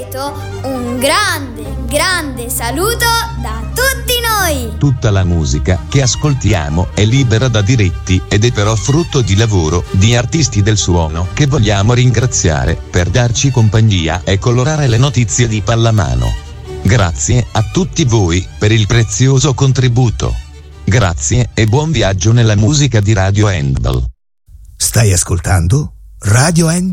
ripeto, un grande saluto da tutti noi! Tutta la musica che ascoltiamo è libera da diritti ed è però frutto di lavoro di artisti del suono che vogliamo ringraziare per darci compagnia e colorare le notizie di pallamano. Grazie a tutti voi per il prezioso contributo. Grazie e buon viaggio nella musica di Radio Handball. Stai ascoltando Radio Handball.